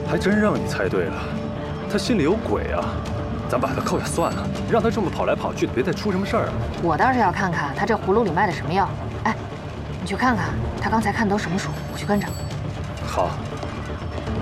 还真让你猜对了，他心里有鬼啊！咱把他扣下算了，让他这么跑来跑去的，别再出什么事儿了。 我倒是要看看他这葫芦里卖的什么药。哎，你去看看他刚才看的都什么书，我去跟着。 好。